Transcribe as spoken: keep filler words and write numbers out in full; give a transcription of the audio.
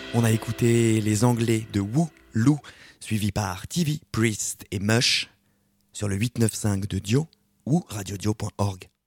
On a écouté les Anglais de Woo Lou, suivi par T V, Priest et Mush sur le huit neuf cinq de Dio ou radio dio point org.